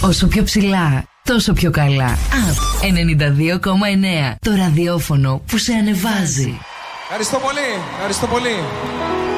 Όσο πιο ψηλά, τόσο πιο καλά. Up 92,9. Το ραδιόφωνο που σε ανεβάζει. Ευχαριστώ πολύ. Ευχαριστώ πολύ.